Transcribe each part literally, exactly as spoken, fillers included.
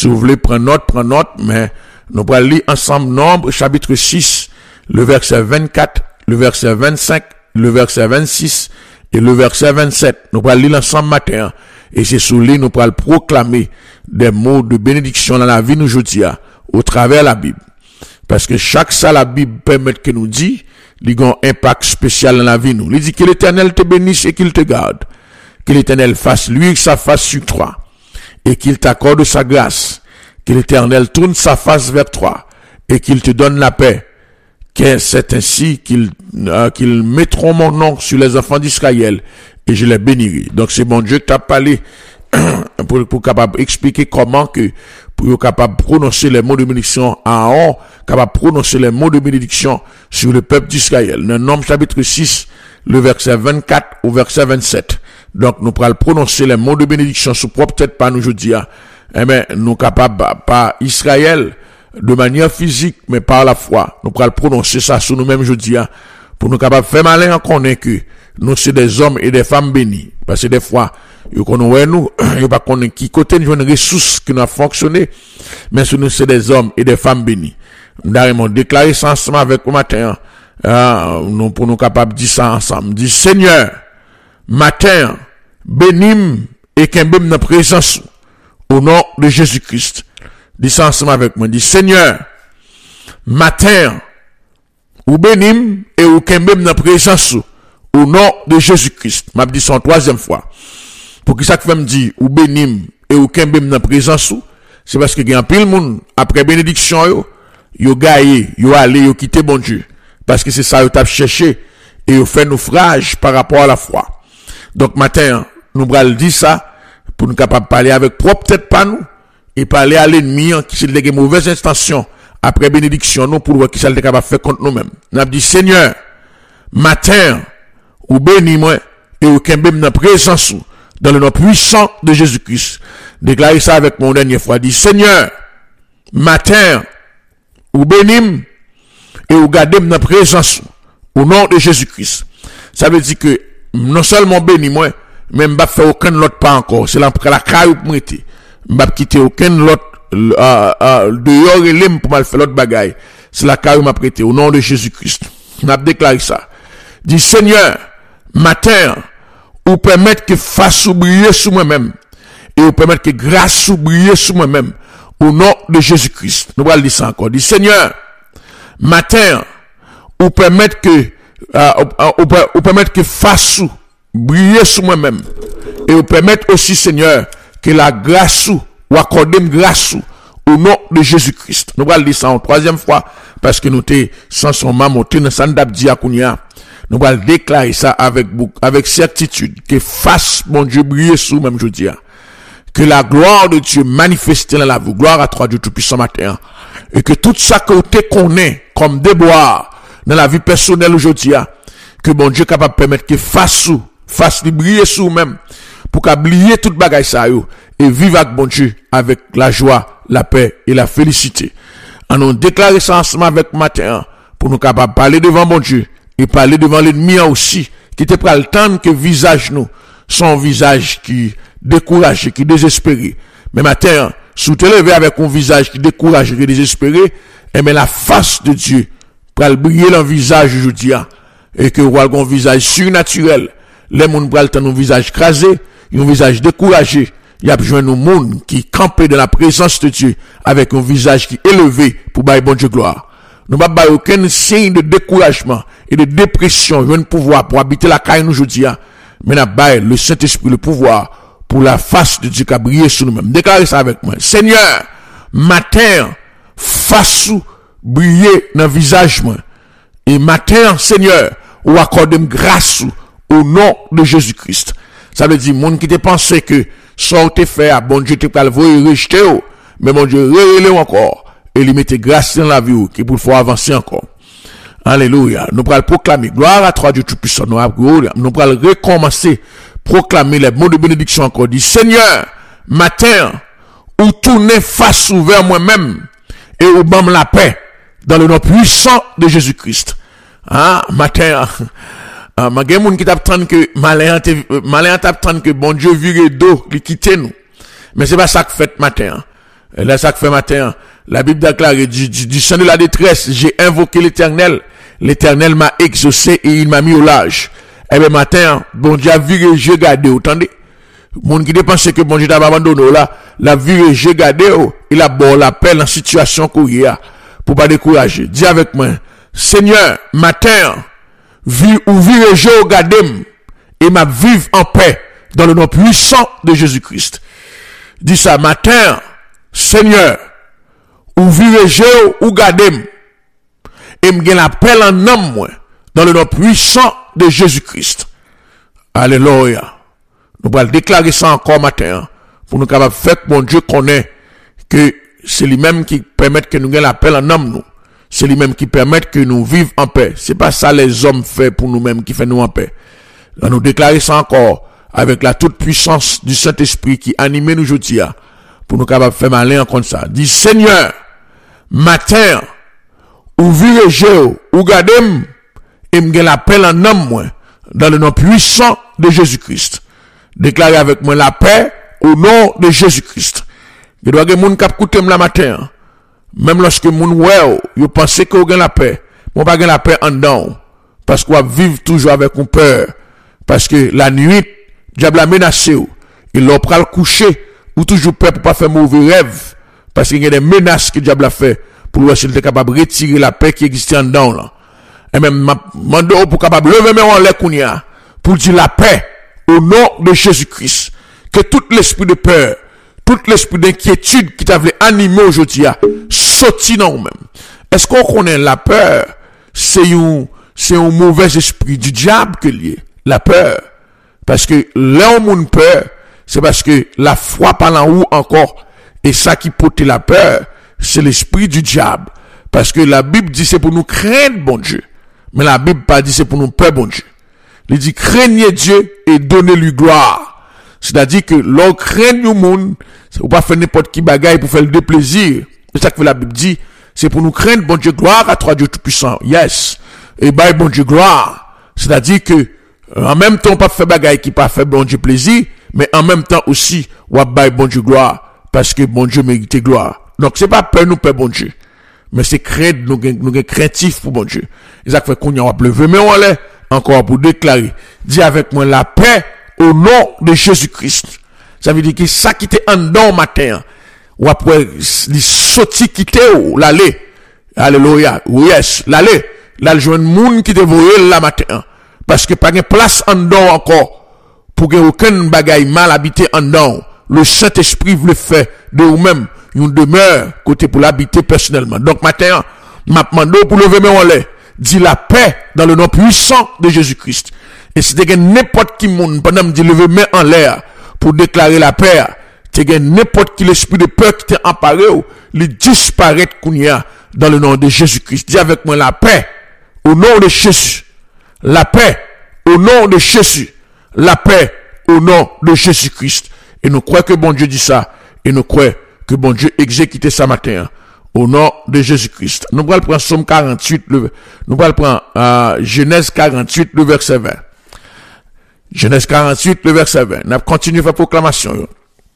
Si vous voulez prendre note, prendre note, mais nous allons lire ensemble Nombre, chapitre six, le verset vingt-quatre, le verset vingt-cinq, le verset vingt-six et le verset vingt-sept. Nous allons lire ensemble matin. Et c'est sous lui, nous allons proclamer des mots de bénédiction dans la vie nous aujourd'hui, au travers de la Bible. Parce que chaque ça, la Bible permet que nous dit, il a un impact spécial dans la vie nous. Il dit que l'Éternel te bénisse et qu'il te garde. Que l'Éternel fasse lui sa face sur toi. Et qu'il t'accorde sa grâce. Que l'Éternel tourne sa face vers toi. Et qu'il te donne la paix. Que c'est ainsi qu'ils euh, qu'ils mettront mon nom sur les enfants d'Israël. Et je les bénirai. Donc c'est bon Dieu qui t'a parlé pour, pour capable expliquer comment que pour capable prononcer les mots de bénédiction à Aaron, capable prononcer les mots de bénédiction sur le peuple d'Israël. Dans Nombre chapitre six, le verset vingt-quatre au verset vingt-sept. Donc nous pourrons prononcer les mots de bénédiction sur propre tête par nous aujourd'hui. Eh bien, nous capables par Israël de manière physique, mais par la foi. Nous pourrons prononcer ça sur nous-mêmes aujourd'hui pour nous capables faire malin en connaître que nous c'est des hommes et des femmes bénis. Parce que des fois, nous connaissons nous, nous pas connaître qui côté nous une ressource qui n'a fonctionné, mais sur nous c'est des hommes et des femmes bénis. Nous avons déclaré ça ensemble avec le matin, euh, nous pour nous capables de dire ça ensemble. Dit Seigneur, matin, bénis et qu'embème dans présence au nom de Jésus-Christ. Dis ça ensemble avec moi. Dis Seigneur, matin, ou bénis et ou qu'embème dans présence au nom de Jésus-Christ. M'a dit ça une troisième fois. Pour que ça fait me dire ou bénim et ou kembem dans présence ou, c'est parce que il y a un pile monde après bénédiction yo, yo gaillé, yo allé, yo quitté bon Dieu. Parce que c'est ça yo t'a cherché et yo fait naufrage par rapport à la foi. Donc matin, nous bral dire ça pour nous capable parler avec propre tête pas nous et parler à l'ennemi qui c'est des mauvaises intentions après bénédiction nous pour voir qui ça le capable faire contre nous-mêmes. N'a dit Seigneur, matin ou bénis moi et ou kembem dans présence ou dans le nom puissant de Jésus-Christ. Déclarez ça avec mon dernier fois. Dit Seigneur, matin, ou bénis et ou gardez dans présence au nom de Jésus-Christ. Ça veut dire que non seulement bénis moi, mais je ne faire aucun autre pas encore. C'est là pour la caille pour m'aider. Je ne quitter aucun autre euh, euh, dehors et l'homme pour mal faire l'autre bagaille. C'est la caille m'a prêté au nom de Jésus-Christ. On a déclaré ça. Dit Seigneur, matin, ou permettre que face ou briller sous moi-même, et ou permettre que grâce ou briller sous moi-même, au nom de Jésus-Christ. Nous allons dire ça encore. Dit Seigneur, matin, ou permettre que, euh, ou, ou, ou permettre que face ou briller sous moi-même, et ou permettre aussi, Seigneur, que la grâce ou, ou accorder grâce ou, au nom de Jésus-Christ. Nous allons dire ça en troisième fois, parce que nous t'es sans son maman, t'es dans Sandab Diakounia. Nous allons déclarer ça avec, avec certitude, que face, mon Dieu, briller sous même jeudi. Que la gloire de Dieu manifeste dans la vie. Gloire à toi, Dieu Tout-Puissant matin. Et que tout ça que tu connais comme déboire dans la vie personnelle aujourd'hui, que mon Dieu est capable de permettre que face sous, face de briller sous même, pour qu'oublier toute bagaille ça, et vivre avec bon Dieu, avec la joie, la paix et la félicité. En nous déclarer ça ensemble avec matin, pour nous capables de parler devant bon Dieu, et parler devant l'ennemi aussi, qui te prend le temps que visage nous, son visage qui découragé, qui désespéré. Mais matin, si tu te lever avec un visage qui découragé, qui désespéré, et mais la face de Dieu, pour briller dans le visage aujourd'hui, et que vous avez un visage surnaturel, les gens prennent un visage crasé, un visage découragé, il y a besoin de monde qui campent dans la présence de Dieu, avec un visage qui est élevé pour bailler bon Dieu gloire. Nous n'avons pas aucun signe de découragement et de dépression, je ne pouvoir pour habiter la caille nous aujourd'hui, mais nous avons le Saint-Esprit, le pouvoir pour la face de Dieu qui a brillé sur nous-mêmes. Déclarez ça avec moi. Seigneur, matin, face ou briller dans le visage, moi. Et matin, Seigneur, ou accorde grâce au nom de Jésus-Christ. Ça veut dire, monde qui te pensait que ça te fait, bon Dieu te parle, vous rejeter, mais mon Dieu, relève encore. Et lui mette grâce dans la vie, qui pour faire avancer encore. Alléluia. Nous pourrons proclamer, gloire à toi, Dieu Tout-Puissant. Nous pourrons recommencer, proclamer les mots de bénédiction encore. Dit, Seigneur, matin, ou tourner face ouvert moi-même, et ou bam la paix, dans le nom puissant de Jésus-Christ. Ah, matin, ah, ma gen moun qui t'attend que, malin t'attend que bon Dieu vire d'eau, qui quitte nous. Mais c'est pas ça que fait matin. Et là, ça que fait matin, la Bible déclare, du, du, du sein de la détresse, j'ai invoqué l'Éternel. L'Éternel m'a exaucé et il m'a mis au large. Eh bien, matin, bon Dieu a viré, j'ai gardé, attendez. Moun qui dépense que bon Dieu t'a abandonné là, la viré, j'ai gardé, il a bon la paix dans situation qu'on y a, pour pas décourager. Dis avec moi, Seigneur, matin, vi, ou viré, j'ai gardé, et m'a vive en paix, dans le nom puissant de Jésus-Christ. Dis ça, matin, Seigneur, ou viré, j'ai ou gardé, et me l'appel en homme, moi, dans le nom puissant de Jésus-Christ. Alléluia. Nous allons déclarer ça encore matin, pour nous capables de faire que mon Dieu connaît que c'est lui-même qui permet que nous ayons l'appel en homme, nous. C'est lui-même qui permet que nous vivions en paix. C'est pas ça les hommes font pour nous-mêmes qui fait nous en paix. Nous allons déclarer ça encore avec la toute puissance du Saint-Esprit qui anime nous aujourd'hui, pour nous capables de faire malin contre ça. Dis, Seigneur, matin, ou virez Jéhu, ou gardez-moi, et me l'appel en homme, moi, dans le nom puissant de Jésus-Christ. Déclarez avec moi la paix au nom de Jésus-Christ. Je dois que moun k'ap koute la matin, même lorsque moun ouais, yo pense que vous avez la paix, mon pas la paix en dedans, parce qu'on vivre toujours avec une peur, parce que la nuit, diable a menacé ou, il l'a pral coucher, ou toujours peur pour pas faire mauvais rêve, parce qu'il y a des menaces que diable a fait, pour voir s'il était capable de retirer la paix qui existait en dedans là. Et même, mando pour capable lever mes en l'air kounia, pour dire la paix, au nom de Jésus-Christ, que tout l'esprit de peur, tout l'esprit d'inquiétude qui t'avait animé aujourd'hui, sorti dans nous-mêmes. Est-ce qu'on connaît la peur? C'est un, c'est un mauvais esprit du diable que lié. La peur. Parce que là où on peur, c'est parce que la foi par en haut encore, et ça qui porte la peur, c'est l'esprit du diable. Parce que la Bible dit c'est pour nous craindre bon Dieu. Mais la Bible pas dit c'est pour nous peur bon Dieu. Il dit craignez Dieu et donnez-lui gloire. C'est-à-dire que l'on craint le monde, ou pas faire n'importe qui bagaille pour faire le déplaisir. C'est ça que la Bible dit. C'est pour nous craindre bon Dieu gloire à toi Dieu tout-puissant. Yes. Et bah bon Dieu gloire. C'est-à-dire que en même temps pas faire bagaille qui pas faire bon Dieu plaisir, mais en même temps aussi ou bah bon Dieu gloire parce que bon Dieu mérite gloire. Donc c'est pas peur nous peur bon Dieu. Mais c'est craindre nous nous craintif pour bon Dieu. Et ça fait qu'on y a lever mais on l'est encore pour déclarer. Dis avec moi la paix au nom de Jésus-Christ. Ça veut dire que ça qui était en dedans matin, ou après, les sorti quitter ou l'aller. Alléluia. Yes, l'aller. Là, le jeune monde qui te voyait la matin. Parce que pas de place en dedans encore, pour que aucun bagaille mal habité en dedans. Le Saint-Esprit veut faire de vous-même une demeure côté pour l'habiter personnellement. Donc matin, m'a demandé pour lever mes relais. Dis la paix dans le nom puissant de Jésus-Christ. Et si tu as n'importe qui monde, pendant me dire lever main en l'air pour déclarer la paix, tu as n'importe qui l'esprit de peur qui t'est emparé, il disparaît qu'on y a dans le nom de Jésus-Christ. Dis avec moi la paix au nom de Jésus. La paix au nom de Jésus. La paix au nom de Jésus-Christ. Et nous croyons que bon Dieu dit ça. Et nous croyons que bon Dieu exécute ça matin. Au nom de Jésus-Christ. Nous allons prendre Somme quarante-huit, le, nous allons prendre euh, Genèse quarante-huit, le verset vingt. Genèse quarante-huit, le verset vingt. Nous continuons à faire proclamation.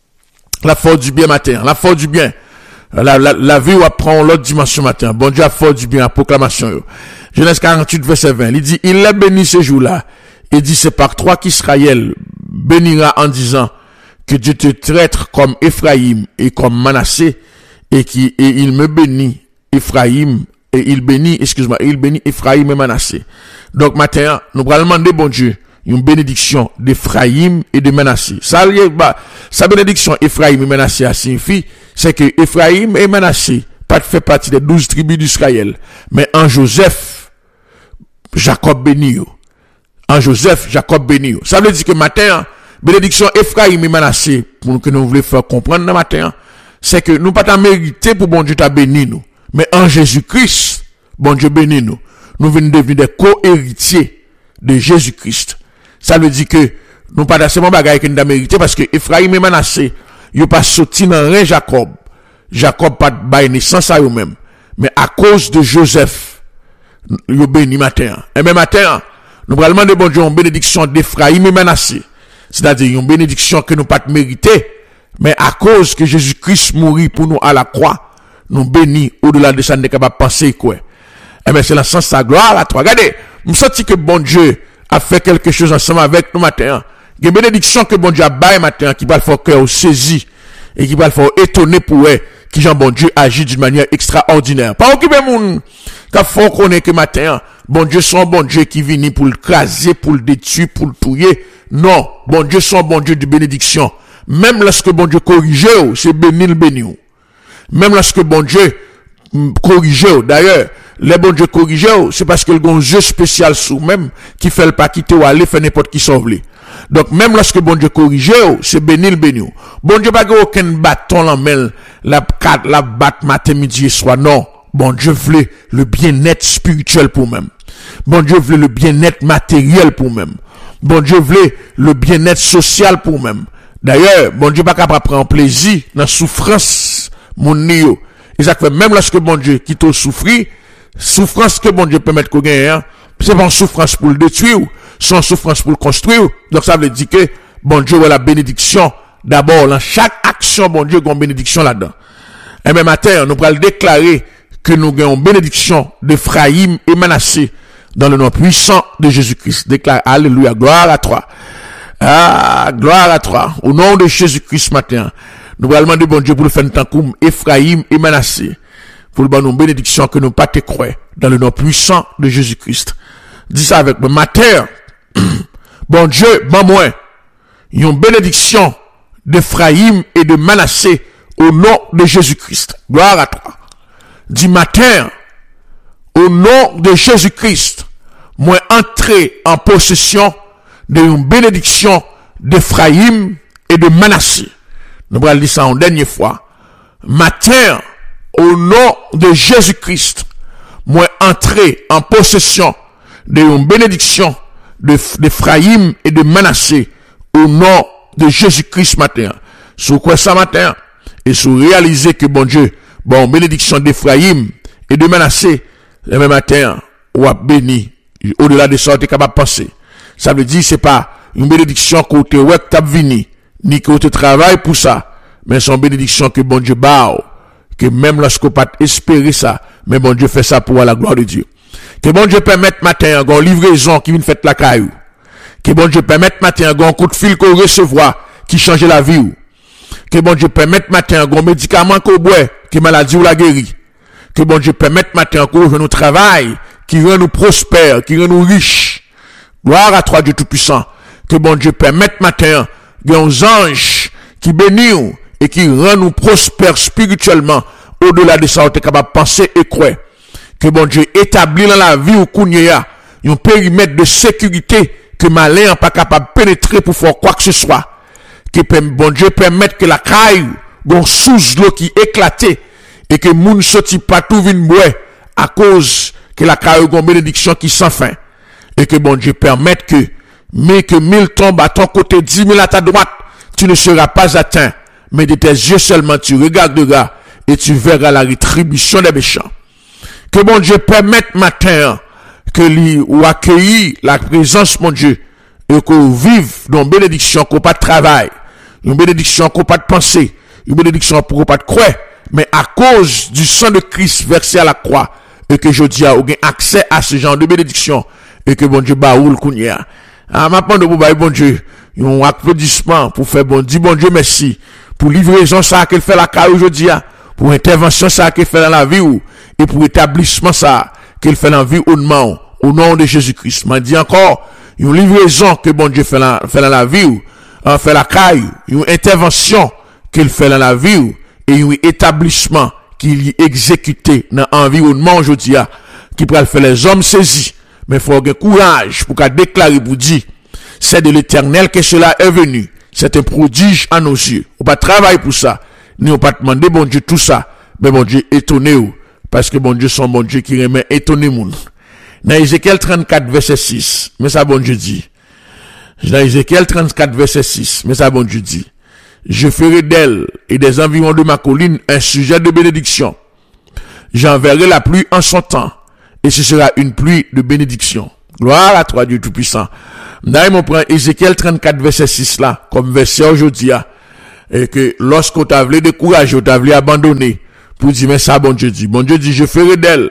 La force du bien matin. La force du bien. La, la, la vie va prendre l'autre dimension matin. Bon Dieu a force du bien, la proclamation. Genèse quarante-huit, verset vingt. Il dit, il est béni ce jour-là. Il dit, c'est par toi qu'Israël bénira en disant que Dieu te traite comme Ephraïm et comme Manassé. Et qui, et il me bénit, Ephraïm, et il bénit, excuse-moi, il bénit Ephraïm et Manassé. Donc, matin, nous allons demander, bon Dieu, une bénédiction d'Ephraïm et de Manassé. Ça, bah, sa bénédiction Ephraïm et Manassé signifie, c'est que Ephraïm et Manassé, pas fait partie des douze tribus d'Israël, mais en Joseph, Jacob béni. En Joseph, Jacob béni. Ça veut dire que matin, bénédiction Ephraïm et Manassé, pour que nous voulons faire comprendre le matin, c'est que nous pas t'en mériter pour bon Dieu t'a béni nous. Mais en Jésus-Christ, bon Dieu béni nous. Nous venons devenir des co-héritiers de Jésus-Christ. Ça veut dire que nous pas dans ce moment bagaille que nous avons mérité parce que Ephraïm et Manassé, ils pas sorti dans rien Jacob. Jacob pas de naissance à eux-mêmes. Mais à cause de Joseph, ils béni matin. Et même matin, nous allons demander bon Dieu une bénédiction d'Ephraïm et Manassé. C'est-à-dire une bénédiction que nous pas mérité. Mais à cause que Jésus-Christ mourit pour nous à la croix, nous bénis au-delà de ça, nous sommes capables de penser quoi. Eh bien, c'est la sens sa gloire à toi. Regardez, je me sens que bon Dieu a fait quelque chose ensemble avec nous matin. Il y a une bénédiction que bon Dieu a baillé matin, qui va le faire cœur saisi, et qui va le faire étonner pour eux, qui Jean bon Dieu agit d'une manière extraordinaire. Pas occuper moun, quand faut qu'on ait que matin, bon Dieu son bon Dieu qui vient pour le craser, pour le détruire, pour le tuer. Non, bon Dieu son bon Dieu de bénédiction. Même lorsque bon Dieu corrige, c'est béni le béni. Même lorsque bon Dieu corrige, d'ailleurs, les bon Dieu corrige, c'est parce que le bon Dieu spécial sous même, qui fait le pas quitter ou aller faire n'importe qui sauver. Donc, même lorsque bon Dieu corrige, c'est béni le béni. Bon Dieu pas aucun bâton la main, la la batte matin, midi et soir. Non. Bon Dieu voulait le bien-être spirituel pour même. Bon Dieu voulait le bien-être matériel pour même. Bon Dieu voulait le bien-être social pour même. D'ailleurs, bon Dieu pas capable prendre plaisir dans la souffrance, mon nio. Et ça fait même lorsque bon Dieu quitte au souffrir, souffrance que bon Dieu permet qu'on gagne, c'est pas une souffrance pour le détruire, c'est une souffrance pour le construire. Donc ça veut dire que bon Dieu a la bénédiction. D'abord, dans chaque action, bon Dieu a une bénédiction là-dedans. Et même matin, nous pourrons le déclarer que nous avons une bénédiction d'Ephraïm et Manassé dans le nom puissant de Jésus-Christ. Déclare, alléluia, gloire à toi. Ah, gloire à toi. Au nom de Jésus-Christ matin, nous allons demander bon Dieu pour le faire tant comme Ephraïm et Manassé. Pour le bon bénédiction que nous pas te croire dans le nom puissant de Jésus-Christ. Dis ça avec moi. Matin, bon Dieu, bon moi, une bénédiction d'Ephraïm et de Manassé au nom de Jésus-Christ. Gloire à toi. Dis matin, au nom de Jésus-Christ, moi entrer en possession d'une bénédiction d'Ephraïm et de Manassé. Nous allons dire ça une dernière fois. Matin, au nom de Jésus-Christ, moi entrer en possession d'une bénédiction d'Ephraïm et de Manassé au nom de Jésus-Christ matin. Sur quoi ça matin? Et sur réaliser que bon Dieu, bon bénédiction d'Ephraïm et de Manassé, le même matin, ou a béni, au-delà de ça, tu es capable de penser. Ça veut dire, c'est pas une bénédiction que tu as vini, ni que tu travailles pour ça, mais c'est une bénédiction que bon Dieu bat, que même lorsqu'on pas espérer ça, mais bon Dieu fait ça pour la gloire de Dieu. Que bon Dieu permette matin, une livraison qui vient faire la caillou. Que bon Dieu permette matin, un coup de fil qu'on recevoir, qui change la vie. Que bon Dieu permette matin, un médicament qu'on boit, qui maladie ou la guérit. Que bon Dieu permette matin, qu'on nous travail, qui rend nous prospères, qui rend nous riches. Gloire à toi, Dieu Tout-Puissant. Que bon Dieu permette matin, il y a un ange qui bénit et qui rend nous prospères spirituellement. Au-delà de ça, on est capable de penser et croire. Que bon Dieu établit dans la vie ou kounya, un périmètre de sécurité que malin n'est pas capable de pénétrer pour faire quoi que ce soit. Que bon Dieu permette que la caille, gon sous l'eau qui éclaté, et que moun sorti pas tout vin boire, à cause que la caille gon bénédiction qui sans fin. Et que bon Dieu permette que, mais que mille tombent à ton côté, dix mille à ta droite, tu ne seras pas atteint, mais de tes yeux seulement tu regarderas, et tu verras la rétribution des méchants. Que bon Dieu permette matin, que lui ou accueillir la présence, mon Dieu, et qu'on vive dans une bénédiction, qu'on pas de travail, une bénédiction qu'on pas de pensée, une bénédiction qu'on pas de croire, mais à cause du sang de Christ versé à la croix, et que je dis à aucun accès à ce genre de bénédiction, et que bon Dieu baoule kounya. Ah, maintenant, nous pouvons bon Dieu, un applaudissement pour faire bon Dieu, bon Dieu, merci, pour livraison ça qu'elle fait la carrière aujourd'hui, pour intervention ça qu'elle fait dans la vie, et pour établissement ça qu'elle fait dans la vie au nom, au nom de Jésus-Christ. M'a dit encore, une livraison que bon Dieu fait dans, fait dans la vie, hein, fait la caille, une intervention qu'il fait dans la vie, et un établissement qu'il est exécuté dans l'environnement aujourd'hui, qui pourrait faire les hommes saisis. Mais il faut avoir courage pour qu'à déclarer, pour dire, c'est de l'Éternel que cela est venu. C'est un prodige à nos yeux. On pas travailler pour ça. Ni on pas demander bon Dieu tout ça. Mais bon Dieu étonné ou. Parce que bon Dieu son bon Dieu qui remet étonné moun. Dans Ézéchiel trente-quatre verset six. Mais ça bon Dieu dit. Dans Ézéchiel trente-quatre verset six. Mais ça bon Dieu dit. Je ferai d'elle et des environs de ma colline un sujet de bénédiction. J'enverrai la pluie en son temps. Et ce sera une pluie de bénédiction. Gloire à toi, Dieu Tout-Puissant. D'ailleurs, on prend Ézéchiel trente-quatre, verset six là, comme verset aujourd'hui. et que lorsqu'on t'a voulu décourager, on t'a voulu abandonner, pour dire, mais ça, bon Dieu dit, bon Dieu dit, je ferai d'elle,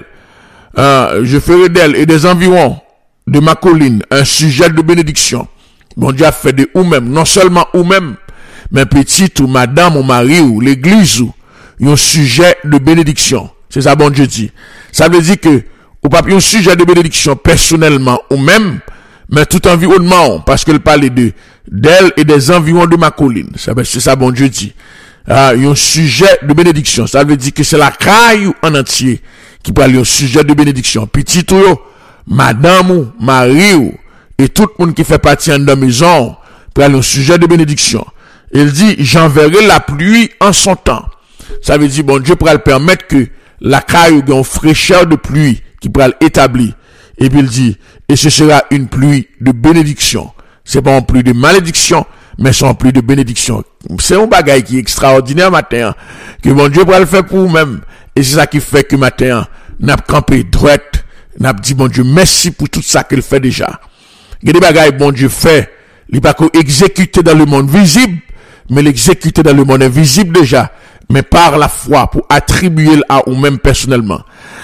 euh, je ferai d'elle et des environs de ma colline un sujet de bénédiction. Bon Dieu a fait de ou même, non seulement ou même, mais petite ou madame ou mari ou l'église ou, un sujet de bénédiction. C'est ça, bon Dieu dit. Ça veut dire que, ou pas un sujet de bénédiction personnellement ou même, mais tout environnement, parce qu'elle parle de, d'elle et des environs de ma colline. C'est ça, bon Dieu dit. Ah, un sujet de bénédiction. Ça veut dire que c'est la caille en entier qui parle un sujet de bénédiction. Petit ou, madame ou, mari ou, et tout le monde qui fait partie de la maison, parle un sujet de bénédiction. Il dit, j'enverrai la pluie en son temps. Ça veut dire, bon Dieu pourra le permettre que la caille ait une fraîcheur de pluie qui pourra l'établir. Et puis il dit, et ce sera une pluie de bénédiction. C'est pas une pluie de malédiction, mais c'est une pluie de bénédiction. C'est un bagage qui est extraordinaire matin, que bon Dieu pourra le faire pour vous-même. Et c'est ça qui fait que matin, n'a campé droite, n'a dit bon Dieu, merci pour tout ça qu'il fait déjà. Il y a des bagages bon Dieu fait, il pas qu'on exécuter dans le monde visible, mais l'exécuter dans le monde invisible déjà, mais par la foi pour attribuer à vous-même personnellement.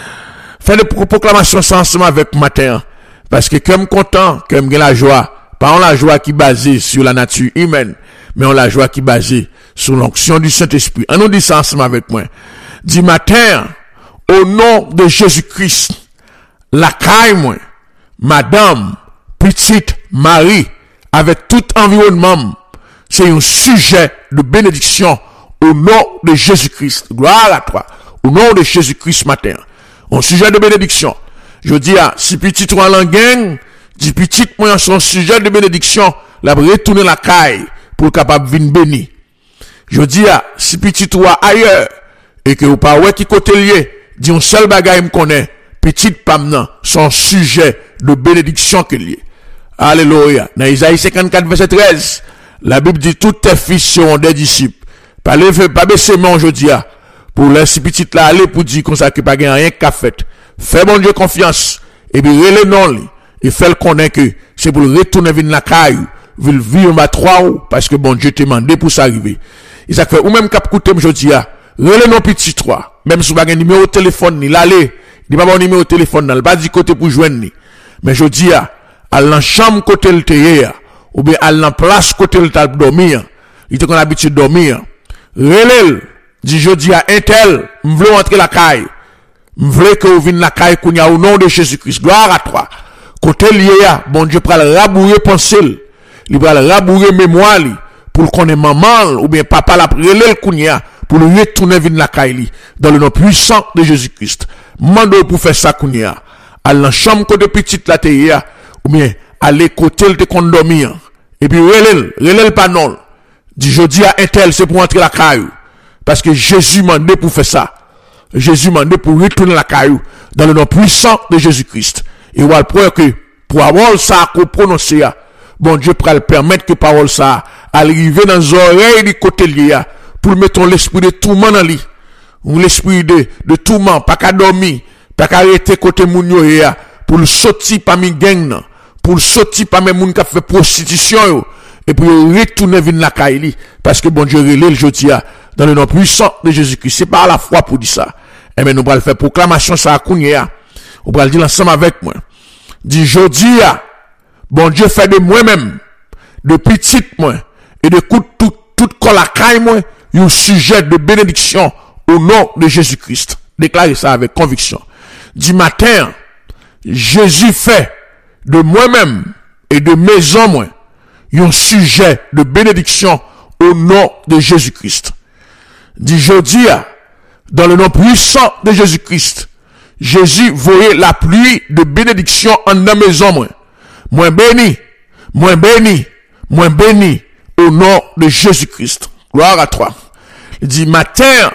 Fais des proclamations ensemble avec matin, parce que comme content, comme la joie, pas on la joie qui est basée sur la nature humaine, mais on la joie qui est basée sur l'onction du Saint-Esprit. On nous dit ça ensemble avec moi. Dis matin, au nom de Jésus-Christ, la caille moi, madame, petite, Marie, avec tout environnement, c'est un sujet de bénédiction au nom de Jésus-Christ. Gloire à toi. Au nom de Jésus-Christ matin. Un sujet de bénédiction. Je dis à, si petit ou en langue, dis petit moi son sujet de bénédiction, la retourner la caille pour capable venir béni. Je dis à, si petit ou ailleurs, et que ou pas ouais qui côté lié, dis un seul bagage me connaît, petit pamnan, son sujet de bénédiction qu'il y est. Alléluia. Dans Isaïe cinquante-quatre, verset treize, la Bible dit, tous tes fils seront des disciples. Pas lever, pas baisser mon aujourd'hui, pour laisser petit là aller pour dire qu'on s'occupe pas rien qu'à fait. Fais bon Dieu confiance, et puis relais non, et fais le connaître que c'est pour retourner vers la caille, vil vivre ma trois ou, parce que bon Dieu t'a demandé pour ça arriver. Il s'est fait, ou même cap coûter aujourd'hui, relais non petit trois, même si vous avez un numéro de téléphone, ni l'aller, ni pas bon numéro de téléphone, n'a pas dit côté pour joindre ni. Mais je dis, à la chambre côté le théâ, ou bien à la place côté le table dormir, il te qu'on habitude de dormir. Relève, dit je dis à un tel, m'vle entrer la caille, m'vle que vous venez la caille qu'on y a au nom de Jésus-Christ. Gloire à toi. Côté lié, bon Dieu pral rabourer pensée, il pral rabourer mémoire, pour qu'on ait maman, ou bien papa la relève qu'on y a, pour le retourner venir la caille, dans le nom puissant de Jésus-Christ. Mando pour faire ça qu'on y a. À la chambre côté petite la théâ, ou bien aller côté le te condomir. Et puis relève, relève pas non. Dit je dis à un tel, c'est pour entrer la caillou. Parce que Jésus m'a demandé pour faire ça. Jésus m'a demandé pour retourner la caillou dans le nom puissant de Jésus-Christ. Et on va preuve que pour avoir ça qu'on prononce, bon Dieu pourra le permettre que parole ça arrive dans les oreilles du côté lié pour mettre l'esprit de tout le monde en lui. Ou l'esprit de, de tout le monde, pas qu'à dormir, pas qu'à arrêter côté mounio pour le sortir parmi gang, pour le sortir parmi moun qui a fait prostitution, et pour retourner vers la caille, parce que bon Dieu relève le jeudi dans le nom puissant de Jésus-Christ. C'est par la foi pour dire ça. Et bien nous allons faire proclamation ça à Kounia. On va le dire ensemble avec moi. Dit jeudi, bon Dieu fait de moi-même, de petite moi, et de tout, tout, tout col à caille moi, un sujet de bénédiction au nom de Jésus-Christ. Déclarez ça avec conviction. Dit matin, Jésus fait de moi-même et de mes hommes un sujet de bénédiction au nom de Jésus-Christ. Dit jeudi, dans le nom puissant de Jésus-Christ, Jésus voyait la pluie de bénédiction en la maison. Moi, moi béni, moi béni, moi béni au nom de Jésus-Christ. Gloire à toi. Il dit matin,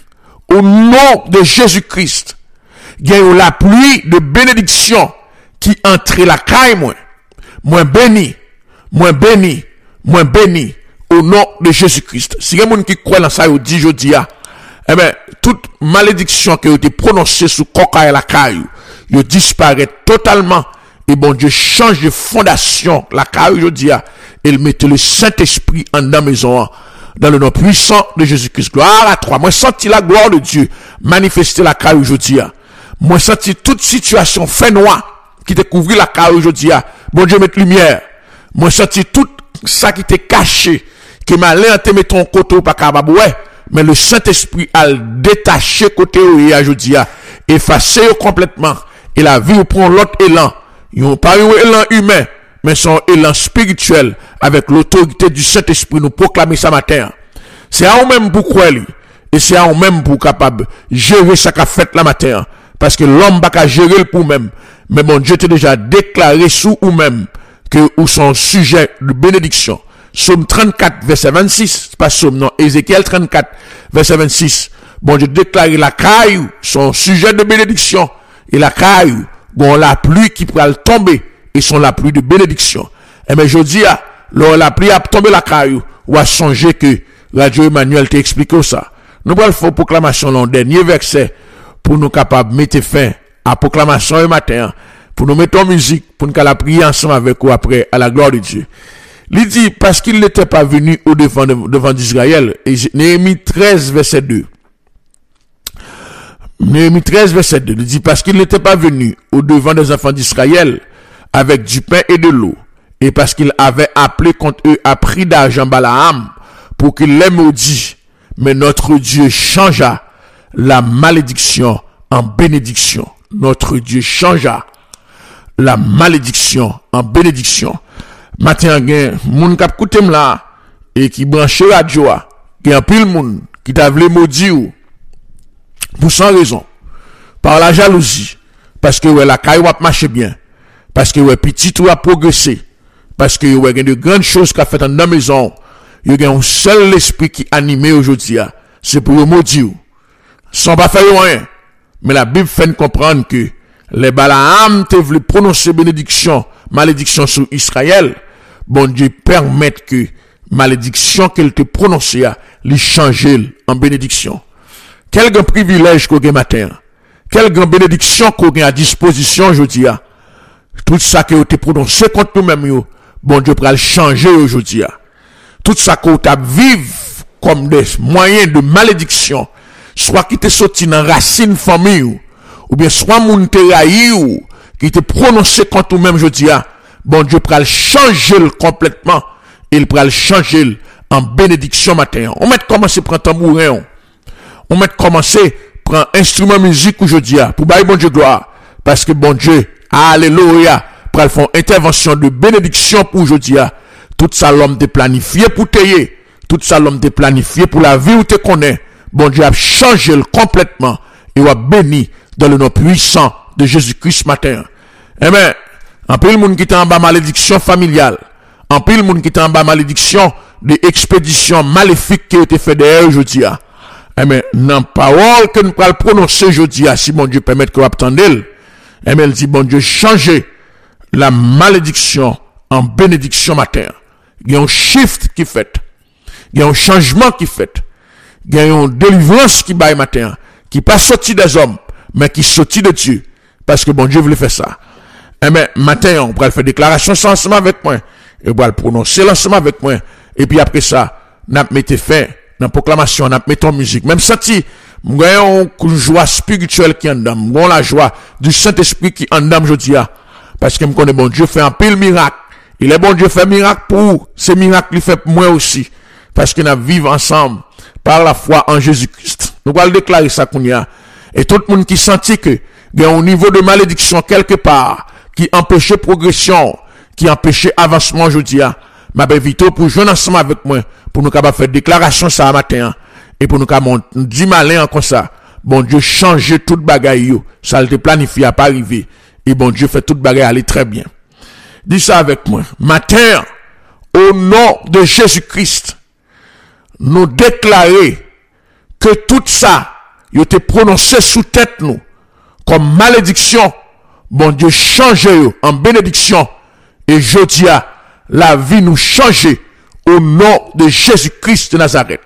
au nom de Jésus-Christ, il y a eu la pluie de bénédiction qui entre la caille, moi. Moi béni, moi béni, moi béni, au nom de Jésus-Christ. Si il y a quelqu'un qui croit dans ça, il dit, je dis, eh ben, toute malédiction qui a été prononcée sous coca et la caille, il disparaît totalement. Et bon Dieu change de fondation, la caille, je dis, et il met le Saint-Esprit en la maison, dans le nom puissant de Jésus-Christ. Gloire à toi. Moi, senti la gloire de Dieu manifester la carrière aujourd'hui. Moi, senti toute situation fait noir qui te couvrit la carrière aujourd'hui. Bon Dieu, mette lumière. Moi, senti tout ça qui t'est caché, qui m'a l'air te mettre ton côté ou pas capable, ouais. Mais le Saint-Esprit a détaché côté où il y a aujourd'hui, effacé complètement. Et la vie prend l'autre élan. Ils n'ont pas un élan humain, mais son élan spirituel avec l'autorité du Saint-Esprit nous proclamer ça matin. C'est à nous-mêmes pour croire, et c'est à nous-mêmes pour capable gérer ça qu'a fait la matin. Parce que l'homme va pas gérer pour même. Mais bon Dieu t'a déjà déclaré sous ou même que ou son sujet de bénédiction. Psaume trente-quatre, verset vingt-six, pas Psaume, non, Ézéchiel trente-quatre, verset vingt-six. Bon Dieu déclaré la caille, son sujet de bénédiction, et la caille, bon la pluie qui pourra tomber, et son la pluie de bénédiction. Et mais je dis, lors la pluie a tombé la caille, ou a songé que Radio Emmanuel t'a expliqué ça. Nous allons faire proclamation dans le dernier verset, pour nous capables de mettre fin à proclamation un matin, pour nous mettre en musique, pour nous la prier ensemble avec vous après, à la gloire de Dieu. Il dit, parce qu'il n'était pas venu au devant, devant d'Israël, et Néhémie treize, verset deux. Néhémie treize, verset deux, il dit, parce qu'il n'était pas venu au devant des enfants d'Israël, avec du pain et de l'eau, et parce qu'il avait appelé contre eux à prix d'argent Balaam, pour qu'il les maudit, mais notre Dieu changea la malédiction en bénédiction. Notre Dieu changea la malédiction en bénédiction. Matin, gen, moun kap koutem là, et qui branche radio, gen un pile moun, qui t'a voulu maudire, pour sans raison, par la jalousie, parce que ouais, la caille wap marche bien, parce que ouais, petit ou a progressé, parce que ouais, gen de grandes choses qu'a fait dans la maison, il y a un seul esprit qui animé aujourd'hui, c'est pour maudire, sans pas faire rien. Mais la Bible fait comprendre que les Balaam te voulu prononcer bénédiction, malédiction sur Israël. Bon Dieu permet que malédiction qu'elle te prononce, lui changer en bénédiction. Quel grand privilège qu'on a matin. Quelle grande bénédiction qu'on a à disposition aujourd'hui. Tout ça que te prononcé contre nous-mêmes, bon Dieu pourra le changer aujourd'hui. Tout ça qu'on t'a vivre comme des moyens de malédiction, soit qui te sorti dans racine famille, ou bien soit moun te raï ou, qui te prononcé contre nous-mêmes aujourd'hui. Bon Dieu pourra le changer complètement, il pourra le changer en bénédiction matin. On met commencer prendre tambourin, on met commencer prendre instrument musique aujourd'hui pour bailler bon Dieu gloire, parce que bon Dieu, alléluia, pour faire intervention de bénédiction pour aujourd'hui. Tout ça l'homme te planifié pour t'aider, tout ça l'homme te planifié pour la vie où te connais. Bon Dieu a changé complètement et a béni dans le nom puissant de Jésus-Christ matin. Eh bien, en pile monde qui est en bas malédiction familiale, en pile monde qui est en bas malédiction de expédition maléfique qui a été fait derrière aujourd'hui. Eh bien, dans parole que nous allons prononcer aujourd'hui, si mon Dieu permet que vous attendez, eh bien, il dit, bon Dieu, changez la malédiction en bénédiction matin. Il y a un shift qui fait. Il y a un changement qui fait. Il y a une délivrance qui baille matin. Qui pas sorti des hommes, mais qui sorti de Dieu. Parce que bon Dieu voulait faire ça. Eh bien, matin, on pourra faire déclaration ensemble avec moi. Et on pourra le prononcer ensemble avec moi. Et puis après ça, n'a mettez fin, dans la proclamation, n'a mettez en musique. Même senti, nous avons une joie spirituelle qui est en dedans. Nous avons la joie du Saint-Esprit qui est en dedans, je dis. Parce que je connais bon Dieu fait un pile miracle. Il est bon Dieu fait miracle pour ces miracles, il fait pour moi aussi. Parce que nous vivons ensemble par la foi en Jésus-Christ. Nous allons déclarer ça qu'on y a. Et tout le monde qui sentit que il y a un niveau de malédiction quelque part qui empêchait progression, qui empêchait avancement, je dis, m'a invité pour jouer ensemble avec moi, pour nous capables faire déclaration ça matin, et pour nous capables dire malin comme ça. Bon Dieu change toute bagaille, ça le planifié à pas arriver. Et bon Dieu fait toute bagaille aller très bien. Dis ça avec moi. Matin, au nom de Jésus-Christ, nous déclarer que tout ça, il été prononcé sous tête nous, comme malédiction, bon Dieu change en bénédiction, et je dis à la vie nous changer au nom de Jésus-Christ de Nazareth.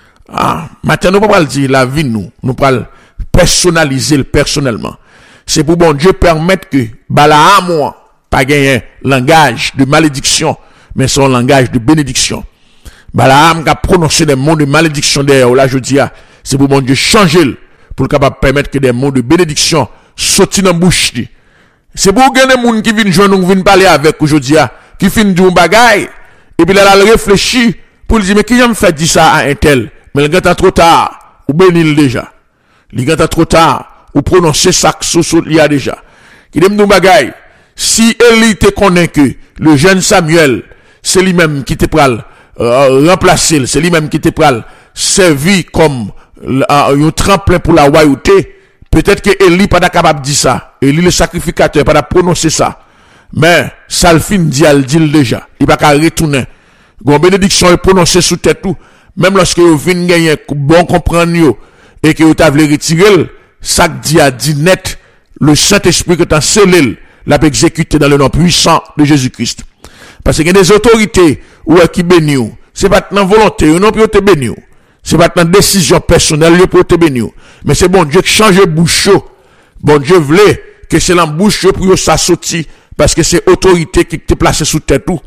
Ah, maintenant, nous ne pouvons pas le dire, la vie nous, nous pouvons personnaliser personnellement. C'est pour bon Dieu permettre que, Balaam, moi, pas gagner langage de malédiction, mais son langage de bénédiction. Balaam qui a prononcé des mots de malédiction derrière, là, je dis, c'est pour mon Dieu changer, pour capable permettre que des mots de bénédiction sortent dans la bouche. C'est pour que des gens qui viennent joindre, viennent parler avec aujourd'hui, qui finissent du bagaille, et puis là, elle réfléchit, pour lui dire, mais qui a fait dire ça à un tel? Mais le gars est trop tard, ou bénil déjà. Le gars est trop tard, ou prononcer ça, il y a déjà. Qui aime nous bagaille. Si Élie te connaît que le jeune Samuel, c'est lui-même qui te pral euh, remplacer, c'est lui-même qui te pral servi comme euh, un tremplin pour la royauté, peut-être que Élie pas capable de dire ça. Élie le sacrificateur pas de prononcer ça. Mais Salfin dit elle dit déjà, il pas qu'à retourner. Gon bénédiction est prononcée sous tête tout, même lorsque vous venez gagner bon comprendre yo et que vous t'avez retiré, ça dit a dit net le Saint-Esprit que t'as scellé l'a exécuté dans le nom puissant de Jésus-Christ. Parce qu'il y a des autorités où est qui bénissent. C'est pas dans volonté, non pour te bénir. C'est pas dans décision personnelle pour te bénir. Mais c'est bon Dieu qui change bouche. Bon Dieu voulait que c'est la bouche pour ça sortir parce que c'est autorité qui te place sous tête tout.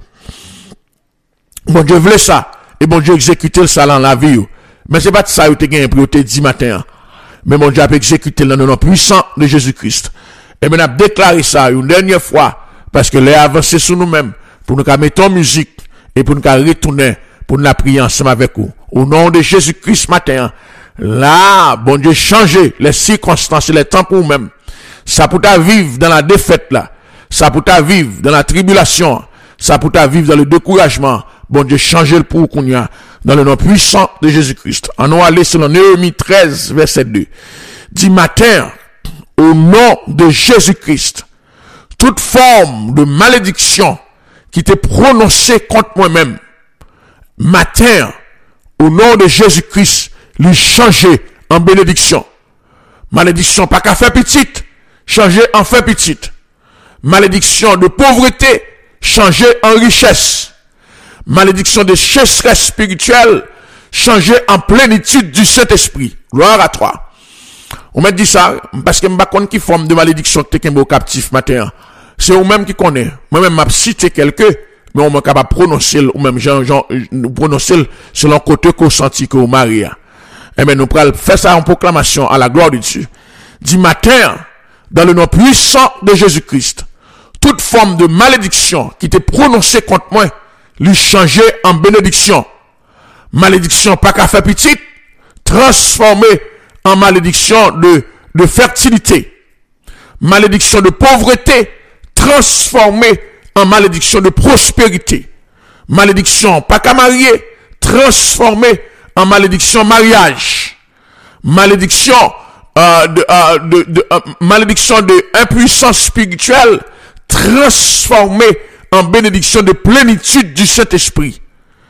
Bon Dieu voulait ça et bon Dieu exécuter ça dans la vie. Mais c'est pas ça que tu gagné pour te dire matin. Mais mon Dieu a exécuté dans le nom puissant de Jésus-Christ. Et maintenant, déclarer ça une dernière fois, parce que les avancé sur nous-mêmes, pour nous mettre en musique, et pour nous retourner, pour nous prier ensemble avec vous. Au nom de Jésus-Christ matin, là, bon Dieu, changer les circonstances et les temps pour nous-mêmes. Ça pour ta vivre dans la défaite là. Ça pour ta vivre dans la tribulation. Ça pour ta vivre dans le découragement. Bon Dieu, changer le pour qu'on y a, dans le nom puissant de Jésus-Christ. En nous aller selon Néhémie treize, verset deux. Dit matin, au nom de Jésus-Christ, toute forme de malédiction qui t'est prononcée contre moi-même, matin, au nom de Jésus-Christ, lui changer en bénédiction. Malédiction pas qu'à faire petite, changer en fait petite. Malédiction de pauvreté, changer en richesse. Malédiction de sécheresse spirituelle, changer en plénitude du Saint-Esprit. Gloire à toi. On m'a dit ça, parce que je ne sais pas qui forme de malédiction que tu es captif matin. C'est vous-même qui connaît. Moi-même, je cité quelqu'un, mais on m'a capable de prononcer, ou même, genre, genre, prononcer selon le côté qu'on sentit que vous mariez. Eh bien, nous pourrons faire ça en proclamation à la gloire de Dieu. Dit matin, dans le nom puissant de Jésus-Christ, toute forme de malédiction qui t'est prononcée contre moi, lui changer en bénédiction. Malédiction pas qu'à faire petite, transformer en malédiction de, de fertilité. Malédiction de pauvreté, transformée en malédiction de prospérité. Malédiction pas qu'à marier, transformée en malédiction mariage. Malédiction euh, de, euh, de, de euh, malédiction de impuissance spirituelle, transformée en bénédiction de plénitude du Saint-Esprit.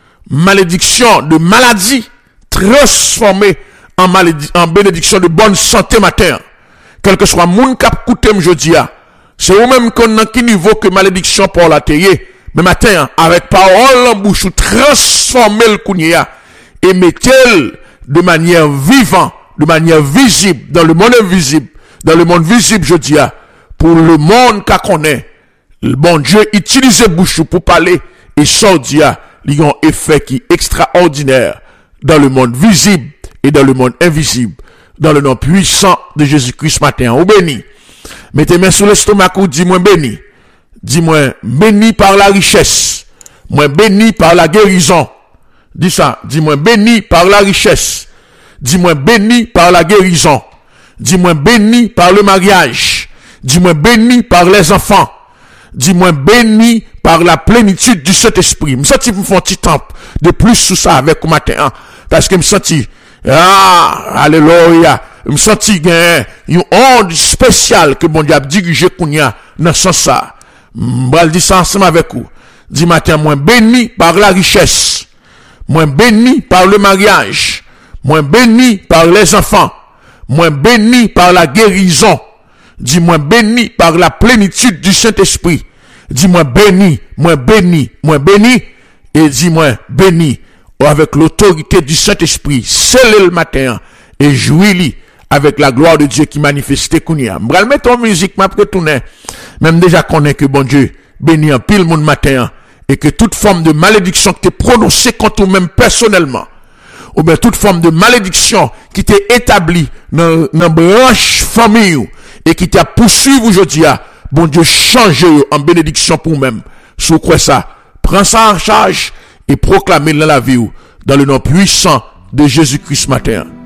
Malédiction de maladie, transformée en, malédi- en bénédiction de bonne santé matin. Quel que soit moun kap koutem jodi a, c'est ou même qu'on a qui niveau que malédiction pour la terre, mais matin, avec parole en bouche, transformer le kounia, et mettez-le de manière vivante, de manière visible, dans le monde invisible, dans le monde visible jodi a, pour le monde qu'a connaît. Le bon Dieu utilise bouche pour parler et sortir, il y a un effet qui est extraordinaire dans le monde visible et dans le monde invisible, dans le nom puissant de Jésus-Christ matin. Ou béni. Mettez main sur l'estomac ou dis-moi béni. Dis-moi béni par la richesse. Moi béni par la guérison. Dis ça. Dis-moi béni par la richesse. Dis-moi béni par la guérison. Dis-moi béni par le mariage. Dis-moi béni par les enfants. Dis-moi béni par la plénitude du Saint-Esprit. Me senti me font petit temps de plus sous ça avec matin hein, parce que me senti ah alléluia, me senti gain une onde spéciale que bon Dieu a dirigé kounya dans ce sens ça. M'bral dit ça ensemble avec vous. Dis matin moi béni par la richesse. Moi béni par le mariage. Moi béni par les enfants. Moi béni par la guérison. Dis-moi béni par la plénitude du Saint-Esprit. Dis-moi béni, moi béni, moi béni. Et dis-moi béni avec l'autorité du Saint-Esprit. Scellez le matin et jouis-li avec la gloire de Dieu qui manifeste kounia. M'bral mettre en musique, m'a retourner. Même déjà connaît que bon Dieu béni en pile mon matin. et que toute forme de malédiction qui t'est prononcée contre toi-même personnellement, ou bien toute forme de malédiction qui t'est établie dans la branche famille et qui t'a poursuivi aujourd'hui, bon Dieu, change en bénédiction pour vous-même. Sous quoi ça? Prends ça en charge et proclame dans la vie, dans le nom puissant de Jésus-Christ matin.